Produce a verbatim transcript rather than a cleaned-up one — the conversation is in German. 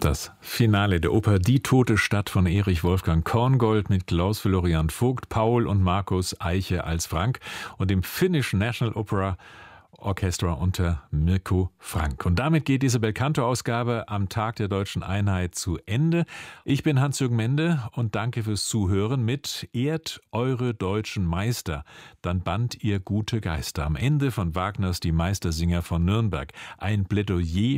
Das Finale der Oper Die tote Stadt von Erich Wolfgang Korngold mit Klaus Florian Vogt, Paul und Markus Eiche als Frank und dem Finnish National Opera Orchestra unter Mirko Frank. Und damit geht diese Belcanto-Ausgabe am Tag der Deutschen Einheit zu Ende. Ich bin Hans-Jürgen Mende und danke fürs Zuhören mit Ehrt eure deutschen Meister, dann bannt ihr gute Geister. Am Ende von Wagners Die Meistersinger von Nürnberg. Ein Plädoyer